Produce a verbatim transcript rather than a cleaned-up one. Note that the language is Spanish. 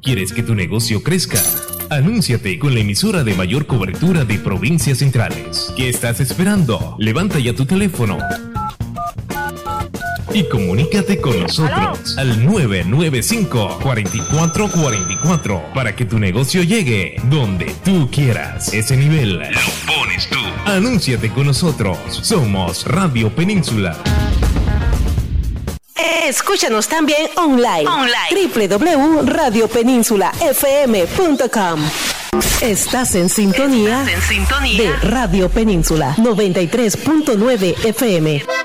¿Quieres que tu negocio crezca? Anúnciate con la emisora de mayor cobertura de provincias centrales. ¿Qué estás esperando? Levanta ya tu teléfono y comunícate con nosotros al nueve nueve cinco, cuatro cuatro cuatro cuatro para que tu negocio llegue donde tú quieras. Ese nivel lo pones tú. Anúnciate con nosotros. Somos Radio Península. Escúchanos también online. online. doble u doble u doble u punto radio península f m punto com. Estás en sintonía, Estás en sintonía de Radio Península noventa y tres punto nueve F M.